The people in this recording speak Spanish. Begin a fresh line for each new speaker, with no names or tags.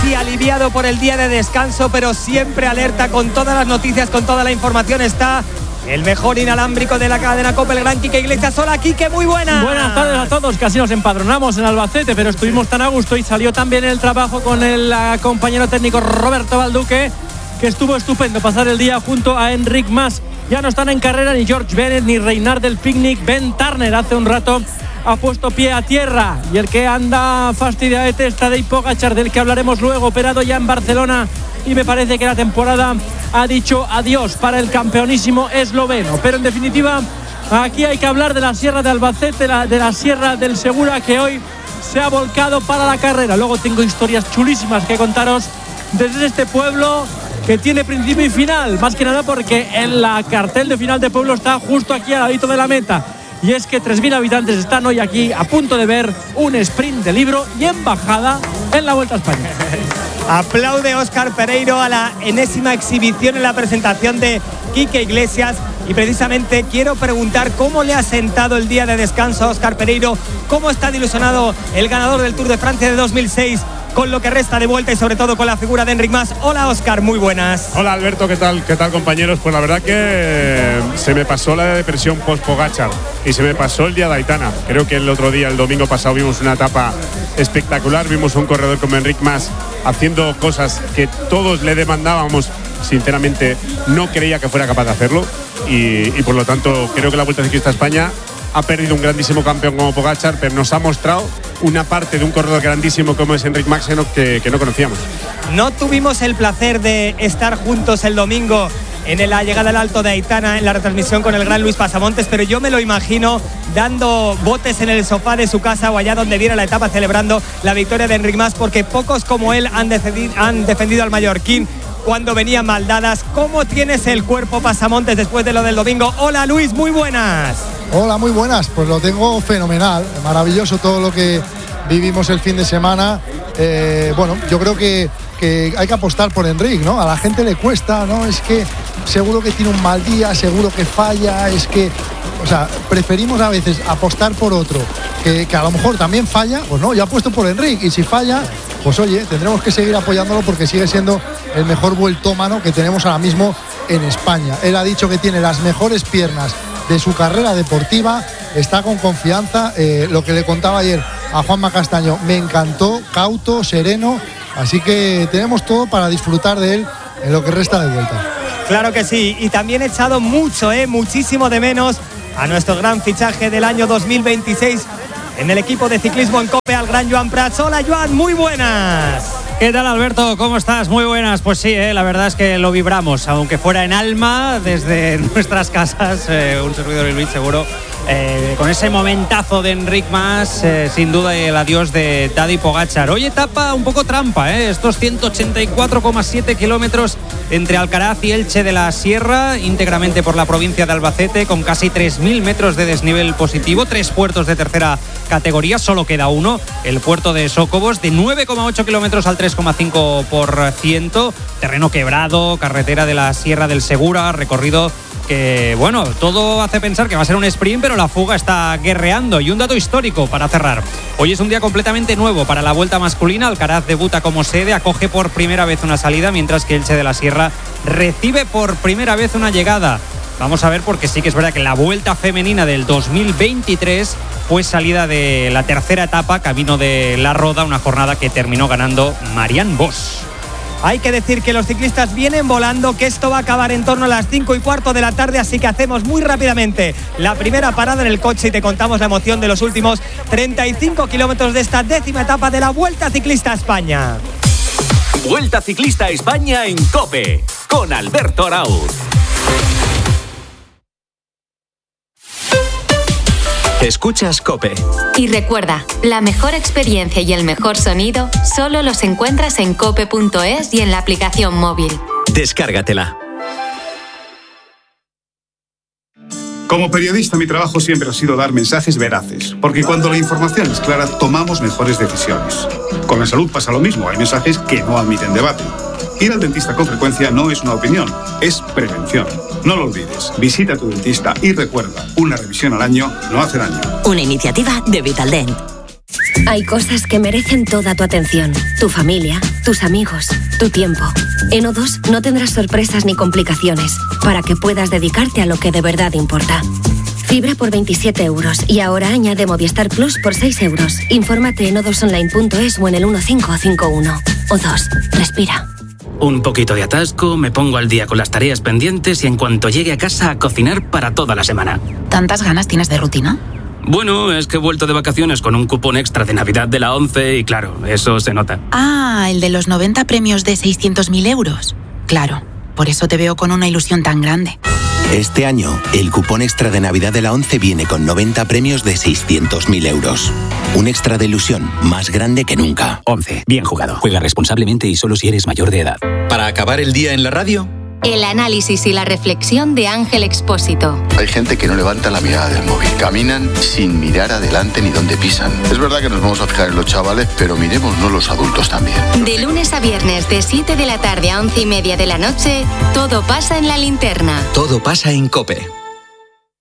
casi aliviado por el día de descanso, pero siempre alerta con todas las noticias, con toda la información. Está el mejor inalámbrico de la cadena COPE, el gran Quique Iglesias. Hola, Quique, muy buenas.
Buenas tardes a todos. Casi nos empadronamos en Albacete, pero estuvimos tan a gusto y salió tan bien el trabajo con el compañero técnico Roberto Balduque, que estuvo estupendo pasar el día junto a Enric Mas. Ya no están en carrera ni George Bennett ni Reynard del Picnic. Ben Turner hace un rato ha puesto pie a tierra, y el que anda fastidiadete es Tadej Pogačar, del que hablaremos luego, operado ya en Barcelona, y me parece que la temporada ha dicho adiós para el campeonísimo esloveno. Pero en definitiva, aquí hay que hablar de la Sierra de Albacete, de la Sierra del Segura, que hoy se ha volcado para la carrera. Luego tengo historias chulísimas que contaros desde este pueblo que tiene principio y final, más que nada porque el cartel de final de pueblo está justo aquí al ladito de la meta. Y es que 3.000 habitantes están hoy aquí a punto de ver un sprint de libro y embajada en la Vuelta a España.
Aplaude Óscar Pereiro a la enésima exhibición en la presentación de Quique Iglesias. Y precisamente quiero preguntar cómo le ha sentado el día de descanso a Óscar Pereiro, cómo está ilusionado el ganador del Tour de Francia de 2006 con lo que resta de vuelta y sobre todo con la figura de Enric Mas. Hola, Óscar, muy buenas.
Hola, Alberto, ¿qué tal, compañeros? Pues la verdad que se me pasó la depresión post-Pogačar y se me pasó el día de Aitana. Creo que el otro día, el domingo pasado, vimos una etapa espectacular, vimos un corredor como Enric Mas haciendo cosas que todos le demandábamos. Sinceramente, no creía que fuera capaz de hacerlo y por lo tanto creo que la Vuelta Ciclista a España ha perdido un grandísimo campeón como Pogačar, pero nos ha mostrado una parte de un corredor grandísimo como es Enric Mas que no conocíamos.
No tuvimos el placer de estar juntos el domingo en la llegada al Alto de Aitana, en la retransmisión con el gran Luis Pasamontes, pero yo me lo imagino dando botes en el sofá de su casa o allá donde viera la etapa, celebrando la victoria de Enric Mas, porque pocos como él han defendido al mallorquín cuando venían mal dadas. ¿Cómo tienes el cuerpo, Pasamontes, después de lo del domingo? Hola, Luis, muy buenas.
Hola, muy buenas. Pues lo tengo fenomenal, maravilloso todo lo que vivimos el fin de semana. Bueno, yo creo que hay que apostar por Enric, ¿no? A la gente le cuesta, ¿no? Es que seguro que tiene un mal día, seguro que falla, es que, o sea, preferimos a veces apostar por otro que a lo mejor también falla. Pues no, yo apuesto por Enric, y si falla, pues oye, tendremos que seguir apoyándolo porque sigue siendo el mejor vueltómano que tenemos ahora mismo en España. Él ha dicho que tiene las mejores piernas de su carrera deportiva, está con confianza. Lo que le contaba ayer a Juanma Castaño me encantó, cauto, sereno, así que tenemos todo para disfrutar de él en lo que resta de vuelta.
Claro que sí, y también he echado muchísimo de menos a nuestro gran fichaje del año 2026 en el equipo de ciclismo en COPE, al gran Joan Prats. Hola, Joan, muy buenas.
¿Qué tal, Alberto? ¿Cómo estás? Muy buenas. Pues sí, la verdad es que lo vibramos, aunque fuera en alma, desde nuestras casas, un servidor y Luis seguro, con ese momentazo de Enric Mas, sin duda el adiós de Tadej Pogačar. Hoy etapa un poco trampa, estos 184,7 kilómetros entre Alcaraz y Elche de la Sierra, íntegramente por la provincia de Albacete, con casi 3.000 metros de desnivel positivo, 3 puertos de tercera categoría, solo queda uno, el puerto de Sócobos, de 9,8 kilómetros al 3,5%, terreno quebrado, carretera de la Sierra del Segura, recorrido que, bueno, todo hace pensar que va a ser un sprint, pero la fuga está guerreando. Y un dato histórico para cerrar: hoy es un día completamente nuevo para la Vuelta masculina. Alcaraz debuta como sede, acoge por primera vez una salida, mientras que Elche de la Sierra recibe por primera vez una llegada. Vamos a ver, porque sí que es verdad que la Vuelta femenina del 2023 fue salida de la tercera etapa, camino de La Roda, una jornada que terminó ganando Marianne Vos.
Hay que decir que los ciclistas vienen volando, que esto va a acabar en torno a las 5:15 de la tarde, así que hacemos muy rápidamente la primera parada en el coche y te contamos la emoción de los últimos 35 kilómetros de esta 10ª etapa de la Vuelta Ciclista a España.
Vuelta Ciclista a España en COPE, con Alberto Arauz. Escuchas COPE.
Y recuerda, la mejor experiencia y el mejor sonido solo los encuentras en cope.es y en la aplicación móvil.
Descárgatela.
Como periodista, mi trabajo siempre ha sido dar mensajes veraces, porque cuando la información es clara, tomamos mejores decisiones. Con la salud pasa lo mismo, hay mensajes que no admiten debate. Ir al dentista con frecuencia no es una opinión, es prevención. No lo olvides, visita a tu dentista y recuerda, una revisión al año no hace daño.
Una iniciativa de Vitaldent. Hay cosas que merecen toda tu atención. Tu familia, tus amigos, tu tiempo. En O2 no tendrás sorpresas ni complicaciones para que puedas dedicarte a lo que de verdad importa. Fibra por 27 euros y ahora añade Movistar Plus por 6 euros. Infórmate en o2online.es o en el 1551. O2. Respira.
Un poquito de atasco, me pongo al día con las tareas pendientes y en cuanto llegue a casa a cocinar para toda la semana.
¿Tantas ganas tienes de rutina?
Bueno, es que he vuelto de vacaciones con un cupón extra de Navidad de la 11 y claro, eso se nota.
Ah, el de los 90 premios de 600.000 euros. Claro, por eso te veo con una ilusión tan grande.
Este año, el cupón extra de Navidad de la 11 viene con 90 premios de 600.000 euros. Un extra de ilusión más grande que nunca.
11. Bien jugado. Juega responsablemente y solo si eres mayor de edad.
Para acabar el día en la radio,
El análisis y la reflexión de Ángel Expósito.
Hay gente que no levanta la mirada del móvil. Caminan sin mirar adelante ni dónde pisan. Es verdad que nos vamos a fijar en los chavales, pero miremos los adultos también.
De lunes a viernes, de 7 de la tarde a 11:30 de la noche, todo pasa en La Linterna.
todo pasa en COPE.